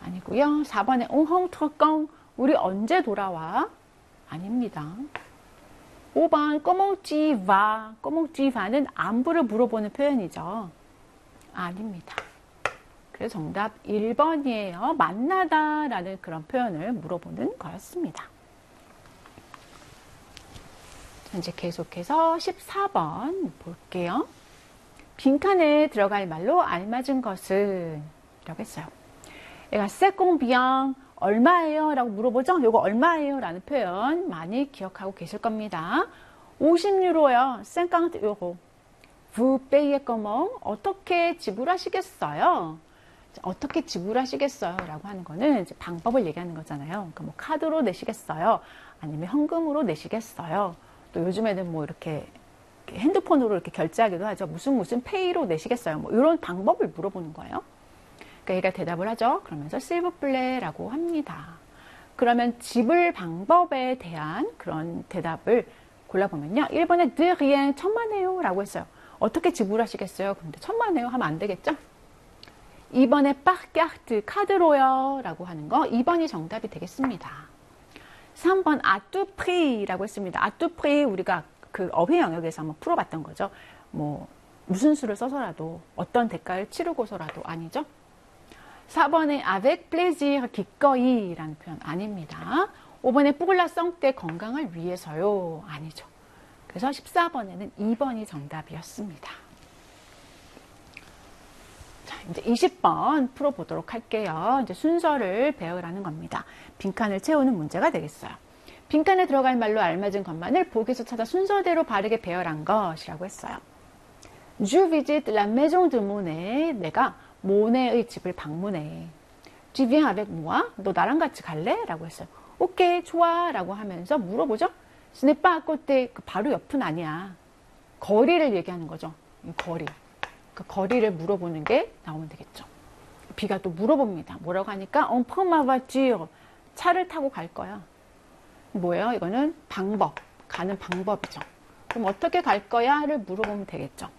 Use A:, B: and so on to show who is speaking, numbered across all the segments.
A: 아니고요. 4번에 on rentre quand? 우리 언제 돌아와? 아닙니다. 5번 comment tu vas? comment tu vas는 안부를 물어보는 표현이죠. 아닙니다. 그래서 정답 1번이에요. 만나다 라는 그런 표현을 물어보는 거였습니다. 이제 계속해서 14번 볼게요. 빈칸에 들어갈 말로 알맞은 것은 이라고 했어요. 얘가 c'est combien? 얼마예요? 라고 물어보죠? 요거 얼마예요? 라는 표현 많이 기억하고 계실 겁니다. 50유로요. 50유로. Vous payez comment? 어떻게 지불하시겠어요? 어떻게 지불하시겠어요? 라고 하는 거는 이제 방법을 얘기하는 거잖아요. 그러니까 뭐 카드로 내시겠어요? 아니면 현금으로 내시겠어요? 또 요즘에는 뭐 이렇게 핸드폰으로 이렇게 결제하기도 하죠. 무슨 페이로 내시겠어요? 뭐 이런 방법을 물어보는 거예요. 그러니까 얘가 대답을 하죠. 그러면서 실버플레라고 합니다. 그러면 지불 방법에 대한 그런 대답을 골라보면요. 1번에 de rien, 천만에요 라고 했어요. 어떻게 지불하시겠어요? 근데 천만에요 하면 안 되겠죠? 2번에 par carte, 카드로요 라고 하는 거 2번이 정답이 되겠습니다. 3번 à tout prix 라고 했습니다. à tout prix 우리가 그 어휘 영역에서 한번 풀어봤던 거죠. 뭐 무슨 수를 써서라도 어떤 대가를 치르고서라도 아니죠. 4번에 avec plaisir, 기꺼이 라는 표현 아닙니다. 5번에 pour la santé, 건강을 위해서요 아니죠. 그래서 14번에는 2번이 정답이었습니다. 자, 이제 20번 풀어보도록 할게요. 이제 순서를 배우라는 겁니다. 빈칸을 채우는 문제가 되겠어요. 빈칸에 들어갈 말로 알맞은 것만을 보기에서 찾아 순서대로 바르게 배열한 것이라고 했어요. Je visite la maison de Monet. 내가 모네의 집을 방문해. Tu viens avec moi? 너 나랑 같이 갈래? 라고 했어요. 오케이, 좋아. 라고 하면서 물어보죠. Ce n'est pas à côté. 그 바로 옆은 아니야. 거리를 얘기하는 거죠. 거리. 그 거리를 물어보는 게 나오면 되겠죠. B가 또 물어봅니다. 뭐라고 하니까 on prend ma voiture. 차를 타고 갈 거야. 뭐예요? 이거는 방법. 가는 방법이죠. 그럼 어떻게 갈 거야?를 물어보면 되겠죠.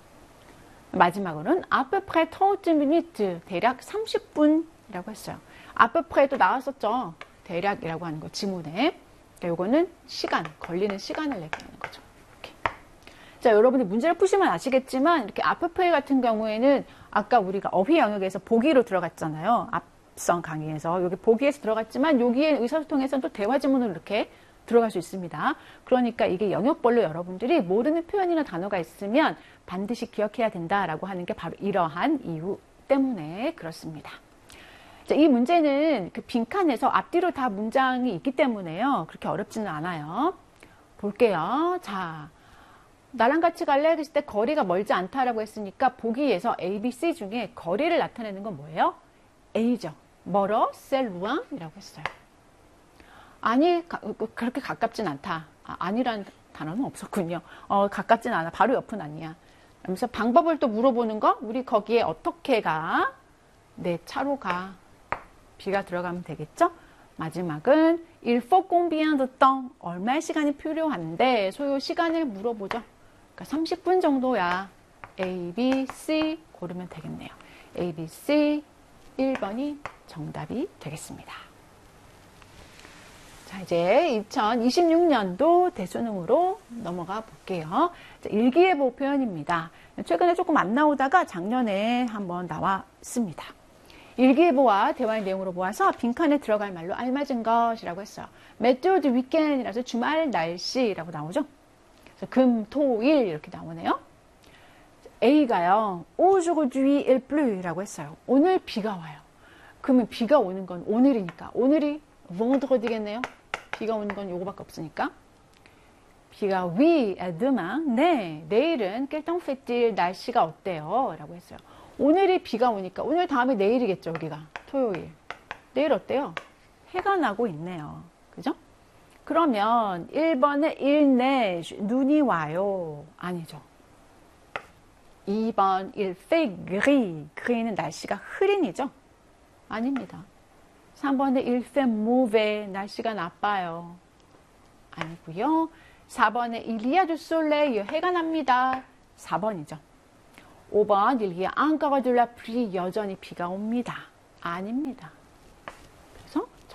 A: 마지막으로는 à peu près 30 minutes. 대략 30분이라고 했어요. à peu pres도 나왔었죠. 대략이라고 하는 거 지문에. 그러니까 요거는 시간, 걸리는 시간을 얘기하는 거죠. 이렇게. 자, 여러분이 문제를 푸시면 아시겠지만 이렇게 à peu près 같은 경우에는 아까 우리가 어휘 영역에서 보기로 들어갔잖아요. 앞선 강의에서 여기 보기에서 들어갔지만 여기에 의사소통에서는 또 대화 지문으로 이렇게 들어갈 수 있습니다. 그러니까 이게 영역별로 여러분들이 모르는 표현이나 단어가 있으면 반드시 기억해야 된다라고 하는 게 바로 이러한 이유 때문에 그렇습니다. 자, 이 문제는 그 빈칸에서 앞뒤로 다 문장이 있기 때문에요. 그렇게 어렵지는 않아요. 볼게요. 자, 나랑 같이 갈래? 했을 때 거리가 멀지 않다라고 했으니까 보기에서 A, B, C 중에 거리를 나타내는 건 뭐예요? A죠. 멀어? c'est loin이라고 했어요. 아니, 그렇게 가깝진 않다. 아니라는 단어는 없었군요. 가깝진 않아. 바로 옆은 아니야. 그러면서 방법을 또 물어보는 거, 우리 거기에 어떻게 가? 네, 차로 가. B가 들어가면 되겠죠? 마지막은 il faut combien de temps? 얼마의 시간이 필요한데 소요 시간을 물어보죠. 그러니까 30분 정도야. A, B, C 고르면 되겠네요. A, B, C 1번이 정답이 되겠습니다. 자, 이제 2026년도 대수능으로 넘어가 볼게요. 자, 일기예보 표현입니다. 최근에 조금 안 나오다가 작년에 한번 나왔습니다. 일기예보와 대화의 내용으로 모아서 빈칸에 들어갈 말로 알맞은 것이라고 했어요. 메테오 드 위켄이라서 주말 날씨라고 나오죠. 그래서 금, 토, 일 이렇게 나오네요. A가요. Aujourd'hui il pleu라고 했어요. 오늘 비가 와요. 그러면 비가 오는 건 오늘이니까. 오늘이 vendredi겠네요. 비가 오는 건 요거밖에 없으니까. 비가 oui, demain. 네, 내일은 quel temps fait-il? 날씨가 어때요? 라고 했어요. 오늘이 비가 오니까 오늘 다음에 내일이겠죠, 여기가. 토요일. 내일 어때요? 해가 나고 있네요. 그죠? 그러면 1번에 il neige, 눈이 와요. 아니죠. 2번 il fait gris. gris는 날씨가 흐린이죠? 아닙니다. 3번에 il fait mauvais. 날씨가 나빠요. 아니고요. 4번에 il y a du soleil. 해가 납니다. 4번이죠. 5번 il y a encore de la pluie. 여전히 비가 옵니다. 아닙니다.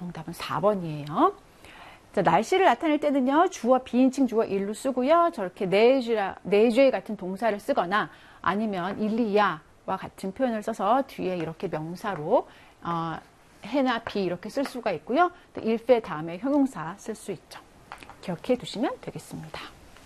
A: 정답은 4번이에요. 자, 날씨를 나타낼 때는요, 주어, 비인칭 주어 일로 쓰고요. 저렇게 네죄 같은 동사를 쓰거나 아니면 일리야와 같은 표현을 써서 뒤에 이렇게 명사로 해나 비 이렇게 쓸 수가 있고요. 또 일페 다음에 형용사 쓸 수 있죠. 기억해 두시면 되겠습니다.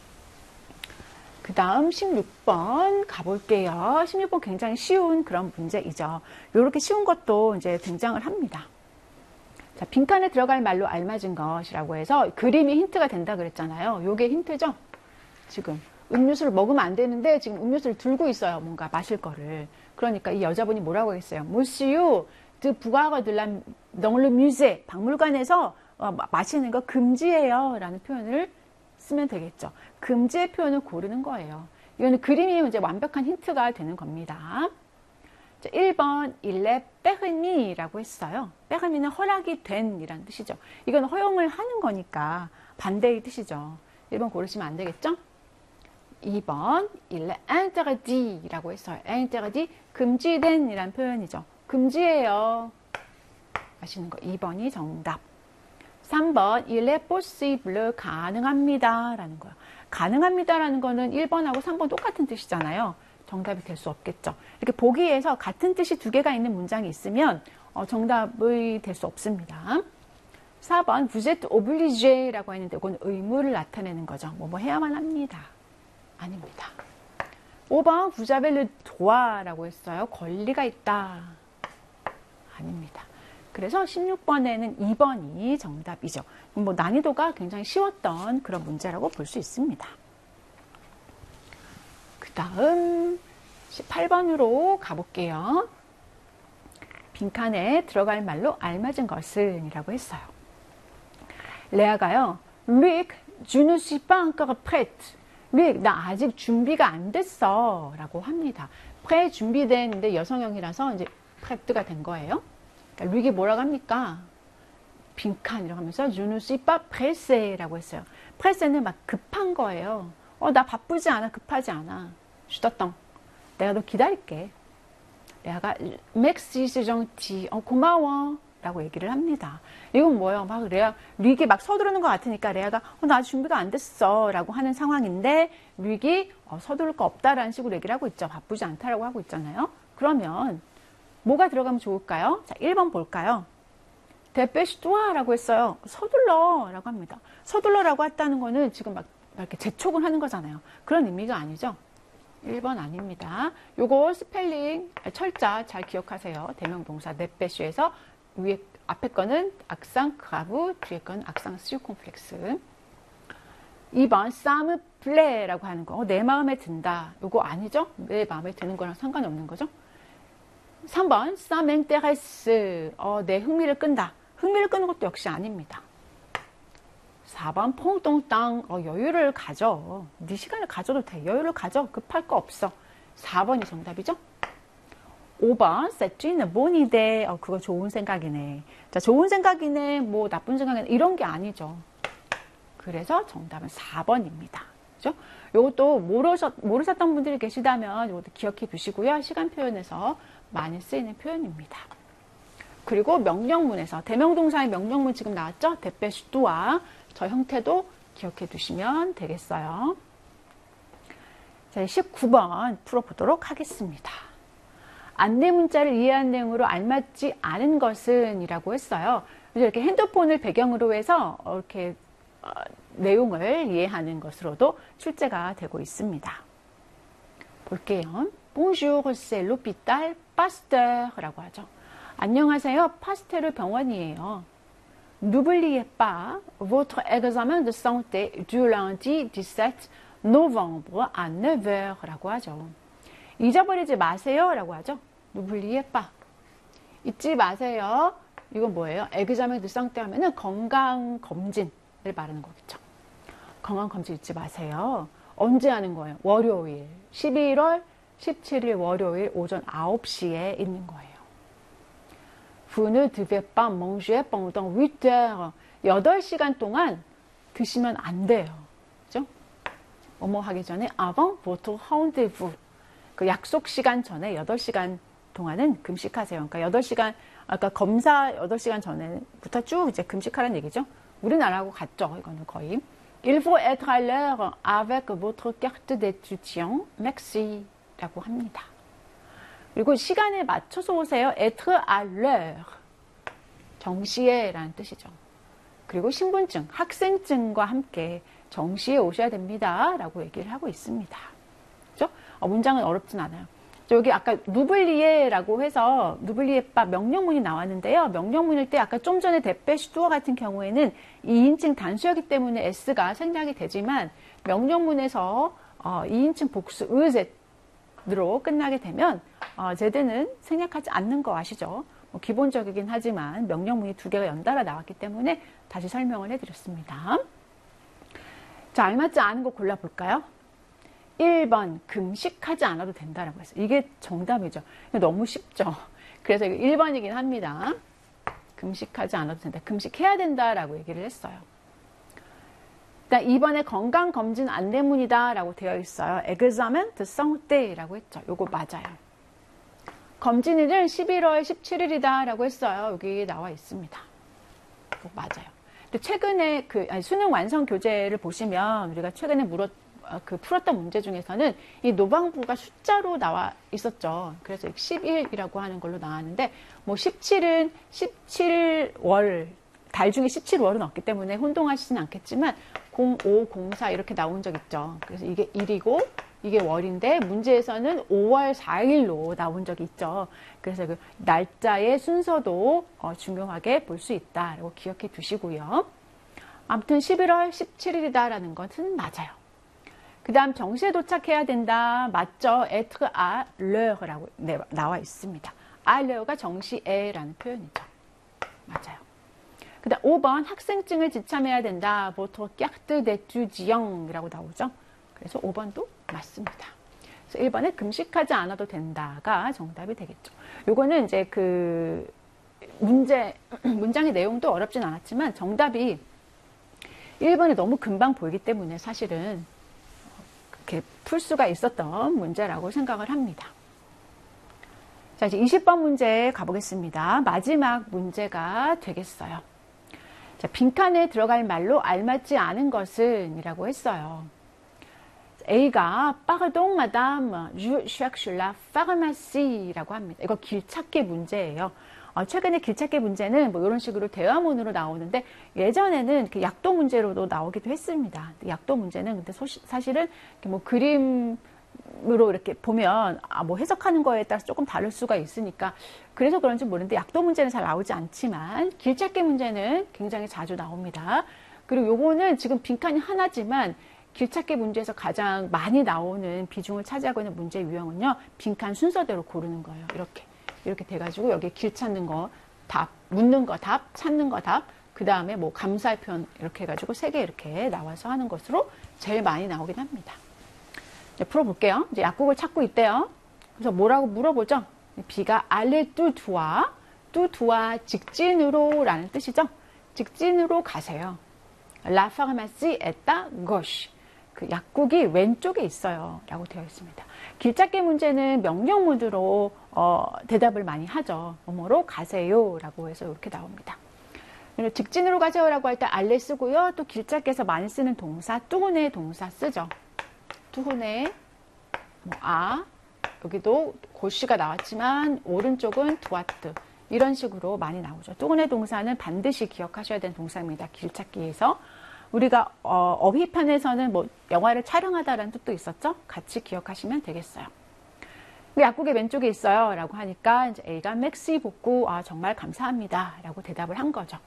A: 그 다음 16번 가볼게요. 16번 굉장히 쉬운 그런 문제이죠. 이렇게 쉬운 것도 이제 등장을 합니다. 자, 빈칸에 들어갈 말로 알맞은 것이라고 해서 그림이 힌트가 된다 그랬잖아요. 요게 힌트죠? 지금 음료수를 먹으면 안 되는데 지금 음료수를 들고 있어요. 뭔가 마실 거를. 그러니까 이 여자분이 뭐라고 했어요? Monsieur, de boire de la dans le musée. 박물관에서 마시는 거 금지예요. 라는 표현을 쓰면 되겠죠. 금지의 표현을 고르는 거예요. 이거는 그림이 이제 완벽한 힌트가 되는 겁니다. 1번 일레 빼르미라고 했어요. 빼르미는 허락이 된 이란 뜻이죠. 이건 허용을 하는 거니까 반대의 뜻이죠. 1번 고르시면 안 되겠죠? 2번 일레 인테르디라고 했어요. 인테르디 금지된 이란 표현이죠. 금지예요. 아시는 거 2번이 정답. 3번 일레 possible 가능합니다 라는 거예요. 가능합니다 라는 거는 1번하고 3번 똑같은 뜻이잖아요. 정답이 될 수 없겠죠. 이렇게 보기에서 같은 뜻이 두 개가 있는 문장이 있으면 정답이 될 수 없습니다. 4번 vous êtes obligé 라고 했는데 이건 의무를 나타내는 거죠. 뭐 해야만 합니다. 아닙니다. 5번 vous avez le droit 라고 했어요. 권리가 있다. 아닙니다. 그래서 16번에는 2번이 정답이죠. 뭐 난이도가 굉장히 쉬웠던 그런 문제라고 볼 수 있습니다. 그 다음 18번으로 가볼게요. 빈칸에 들어갈 말로 알맞은 것은 이라고 했어요. 레아가요. Luc, je ne suis pas encore prête. Luc, 나 아직 준비가 안 됐어 라고 합니다. prêt 준비된인데 여성형이라서 이제 prêt가 된 거예요. 그러니까 룩이 뭐라고 합니까? 빈칸이라고 하면서 je ne suis pas pressé 라고 했어요. press는 막 급한 거예요. 나 바쁘지 않아, 급하지 않아. 주더똥. 내가 너 기다릴게. 레아가 merci c'est gentil. 고마워 라고 얘기를 합니다. 이건 뭐예요? 막 룩이 막 서두르는 것 같으니까 레아가 나 아직 준비가 안 됐어 라고 하는 상황인데 룩이 서두를 거 없다라는 식으로 얘기를 하고 있죠. 바쁘지 않다라고 하고 있잖아요. 그러면 뭐가 들어가면 좋을까요? 자, 1번 볼까요? dépêche-toi 라고 했어요. 서둘러 라고 합니다. 서둘러라고 했다는 거는 지금 막 이렇게 재촉을 하는 거잖아요. 그런 의미가 아니죠. 1번 아닙니다. 요거 스펠링 철자 잘 기억하세요. 대명동사 dépêche에서 위에 앞에 거는 악상 그라브, 뒤에 거는 악상 시우콤플렉스. 2번 ça me plaît 라고 하는 거. 내 마음에 든다. 요거 아니죠? 내 마음에 드는 거랑 상관이 없는 거죠. 3번 ça m'intéresse. 내 흥미를 끈다. 흥미를 끄는 것도 역시 아닙니다. 4번 퐁똥땅. 여유를 가져. 네 시간을 가져도 돼. 여유를 가져. 급할 거 없어. 4번이 정답이죠. 5번 c'est une bonne idée. 그거 좋은 생각이네. 자, 좋은 생각이네. 뭐 나쁜 생각이네. 이런 게 아니죠. 그래서 정답은 4번입니다. 그죠? 요것도 모르셨던 분들이 계시다면 이것도 기억해 두시고요. 시간 표현에서 많이 쓰이는 표현입니다. 그리고 명령문에서 대명동사의 명령문 지금 나왔죠? dépêche-toi. 저 형태도 기억해 두시면 되겠어요. 자, 19번 풀어보도록 하겠습니다. 안내 문자를 이해한 내용으로 알맞지 않은 것은 이라고 했어요. 이렇게 핸드폰을 배경으로 해서 이렇게 내용을 이해하는 것으로도 출제가 되고 있습니다. 볼게요. Bonjour, c'est l'hôpital Pasteur라고 하죠. 안녕하세요. 파스테르 병원이에요. N'oubliez pas votre examen de santé du lundi 17 novembre à 9h라고 하죠. 잊어버리지 마세요 라고 하죠. N'oubliez pas. 잊지 마세요. 이건 뭐예요? examen de santé 하면은 건강검진을 말하는 거겠죠. 건강검진 잊지 마세요. 언제 하는 거예요? 월요일 11월 17일 월요일 오전 9시에 있는 거예요. Vous ne devez pas manger pendant 8 heures. 8시간 동안 드시면 안 돼요. 그죠? 뭐뭐 하기 전에 avant votre rendez-vous. 그 약속 시간 전에 8시간 동안은 금식하세요. 그러니까 8시간 아까 검사 8시간 전에부터 쭉 이제 금식하라는 얘기죠. 우리나라하고 같죠. 이거는 거의. Il faut être à l'heure avec votre carte d'étudiant. Merci. 라고 합니다. 그리고 시간에 맞춰서 오세요. être à l'heure. 정시에 라는 뜻이죠. 그리고 신분증, 학생증과 함께 정시에 오셔야 됩니다. 라고 얘기를 하고 있습니다. 그죠? 문장은 어렵진 않아요. 여기 아까 누블리에라고 해서 누블리에바 명령문이 나왔는데요. 명령문일 때 아까 좀 전에 데페시 두어 같은 경우에는 2인칭 단수였기 때문에 S가 생략이 되지만 명령문에서 2인칭 복수 의제로 끝나게 되면 제드는 생략하지 않는 거 아시죠? 기본적이긴 하지만 명령문이 2개가 연달아 나왔기 때문에 다시 설명을 해드렸습니다. 자, 알맞지 않은 거 골라볼까요? 1번 금식하지 않아도 된다라고 했어요. 이게 정답이죠. 너무 쉽죠. 그래서 이거 1번이긴 합니다. 금식하지 않아도 된다. 금식해야 된다라고 얘기를 했어요. 일단 2번에 건강검진 안내문이다라고 되어 있어요. examen de santé라고 했죠. 요거 맞아요. 검진일은 11월 17일이다라고 했어요. 여기 나와 있습니다. 이거 맞아요. 근데 최근에 수능 완성 교재를 보시면 우리가 최근에 풀었던 문제 중에서는 이 노방부가 숫자로 나와 있었죠. 그래서 10일이라고 하는 걸로 나왔는데, 17은 17월, 달 중에 17월은 없기 때문에 혼동하시진 않겠지만, 05, 04 이렇게 나온 적 있죠. 그래서 이게 일이고, 이게 월인데, 문제에서는 5월 4일로 나온 적이 있죠. 그래서 그 날짜의 순서도 중요하게 볼 수 있다라고 기억해 두시고요. 아무튼 11월 17일이다라는 것은 맞아요. 그 다음 정시에 도착해야 된다. 맞죠? être à l'heure라고 나와 있습니다. à l'heure가 정시에라는 표현이죠. 맞아요. 그 다음 5번 학생증을 지참해야 된다. votre carte d'étudiant이라고 나오죠. 그래서 5번도 맞습니다. 그래서 1번에 금식하지 않아도 된다가 정답이 되겠죠. 요거는 이제 그 문장의 내용도 어렵진 않았지만 정답이 1번이 너무 금방 보이기 때문에 사실은 이렇게 풀 수가 있었던 문제라고 생각을 합니다. 자, 이제 20번 문제 가보겠습니다. 마지막 문제가 되겠어요. 자, 빈칸에 들어갈 말로 알맞지 않은 것은 이라고 했어요. A가 Pardon, madame, je cherche la pharmacie 라고 합니다. 이거 길찾기 문제예요. 최근에 길찾기 문제는 이런 식으로 대화문으로 나오는데 예전에는 약도 문제로도 나오기도 했습니다. 약도 문제는 근데 사실은 그림으로 이렇게 보면 해석하는 거에 따라서 조금 다를 수가 있으니까 그래서 그런지 모르는데 약도 문제는 잘 나오지 않지만 길찾기 문제는 굉장히 자주 나옵니다. 그리고 요거는 지금 빈칸이 하나지만 길찾기 문제에서 가장 많이 나오는 비중을 차지하고 있는 문제 유형은요. 빈칸 순서대로 고르는 거예요. 이렇게 돼가지고 여기 길 찾는 거 답, 묻는 거 답, 찾는 거 답, 그 다음에 감사의 표현 이렇게 해가지고 3개 이렇게 나와서 하는 것으로 제일 많이 나오긴 합니다. 이제 풀어볼게요. 이제 약국을 찾고 있대요. 그래서 뭐라고 물어보죠? B가 aller tout droit, 직진으로 라는 뜻이죠. 직진으로 가세요. La pharmacie est à gauche. 그 약국이 왼쪽에 있어요. 라고 되어 있습니다. 길찾기 문제는 명령문으로 대답을 많이 하죠. 뭐뭐로 가세요. 라고 해서 이렇게 나옵니다. 직진으로 가세요. 라고 할 때 알레 쓰고요. 또 길찾기에서 많이 쓰는 동사, 뚜훈의 동사 쓰죠. 뚜훈의 여기도 고시가 나왔지만 오른쪽은 두아트. 이런 식으로 많이 나오죠. 뚜훈의 동사는 반드시 기억하셔야 되는 동사입니다. 길찾기에서. 우리가 어휘판에서는 영화를 촬영하다라는 뜻도 있었죠. 같이 기억하시면 되겠어요. 약국의 왼쪽에 있어요. 라고 하니까 이제 A가 맥시 복구 정말 감사합니다. 라고 대답을 한 거죠.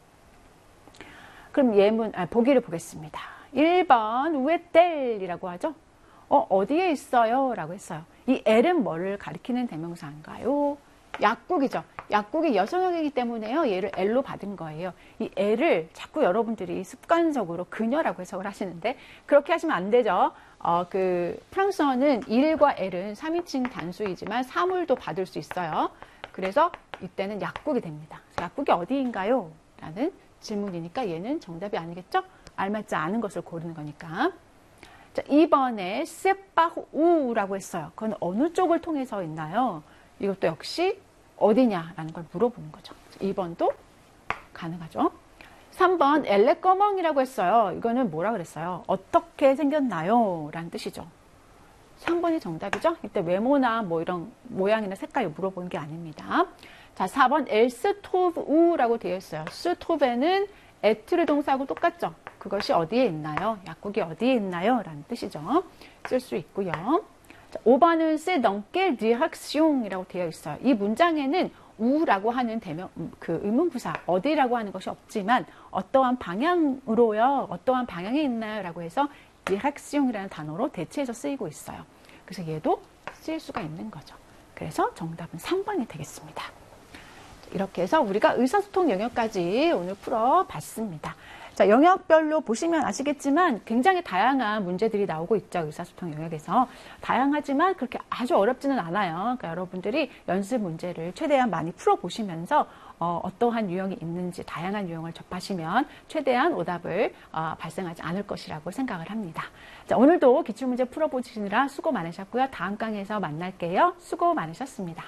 A: 그럼 보기를 보겠습니다. 1번 우에텔이라고 하죠. 어디에 있어요? 라고 했어요. 이 L은 뭐를 가리키는 대명사인가요? 약국이죠. 약국이 여성형이기 때문에요. 얘를 L로 받은 거예요. 이 L을 자꾸 여러분들이 습관적으로 그녀라고 해석을 하시는데 그렇게 하시면 안 되죠. 프랑스어는 일과 L은 3인칭 단수이지만 사물도 받을 수 있어요. 그래서 이때는 약국이 됩니다. 그래서 약국이 어디인가요? 라는 질문이니까 얘는 정답이 아니겠죠? 알맞지 않은 것을 고르는 거니까. 자, 2번에 세파우라고 했어요. 그건 어느 쪽을 통해서 있나요? 이것도 역시 어디냐라는 걸 물어보는 거죠. 2번도 가능하죠. 3번 엘레꺼멍이라고 했어요. 이거는 뭐라 그랬어요? 어떻게 생겼나요? 라는 뜻이죠. 3번이 정답이죠. 이때 외모나 뭐 이런 모양이나 색깔을 물어보는 게 아닙니다. 자, 4번 엘스토브우라고 되어 있어요. 스토베는 에트르 동사하고 똑같죠. 그것이 어디에 있나요? 약국이 어디에 있나요? 라는 뜻이죠. 쓸 수 있고요. 자, 5번은 c'est dans quelle direction이라고 되어 있어요. 이 문장에는 우라고 하는 대명, 그 의문부사 어디라고 하는 것이 없지만 어떠한 방향으로요, 어떠한 방향에 있나요? 라고 해서 direction이라는 단어로 대체해서 쓰이고 있어요. 그래서 얘도 쓰일 수가 있는 거죠. 그래서 정답은 3번이 되겠습니다. 이렇게 해서 우리가 의사소통 영역까지 오늘 풀어봤습니다. 자, 영역별로 보시면 아시겠지만 굉장히 다양한 문제들이 나오고 있죠. 의사소통 영역에서. 다양하지만 그렇게 아주 어렵지는 않아요. 그러니까 여러분들이 연습 문제를 최대한 많이 풀어보시면서 어떠한 유형이 있는지 다양한 유형을 접하시면 최대한 오답을 발생하지 않을 것이라고 생각을 합니다. 자, 오늘도 기출문제 풀어보시느라 수고 많으셨고요. 다음 강의에서 만날게요. 수고 많으셨습니다.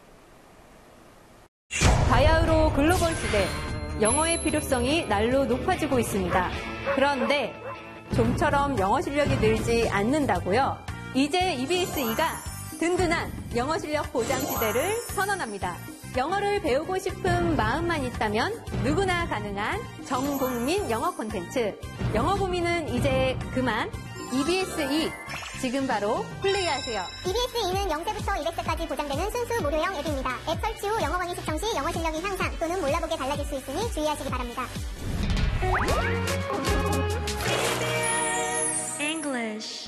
B: 바야흐로 글로벌 시대, 영어의 필요성이 날로 높아지고 있습니다. 그런데 좀처럼 영어 실력이 늘지 않는다고요? 이제 EBS-E가 든든한 영어 실력 보장 시대를 선언합니다. 영어를 배우고 싶은 마음만 있다면 누구나 가능한 전국민 영어 콘텐츠. 영어 고민은 이제 그만. EBS-E 지금 바로 플레이하세요.
C: EBS-E는 0세부터 200세까지 보장되는 순수 무료형 앱입니다. 앱 설치 후 영어 강의 시청 시 영어 실력이 향상 또는 몰라보게 달라질 수 있으니 주의하시기 바랍니다.
D: English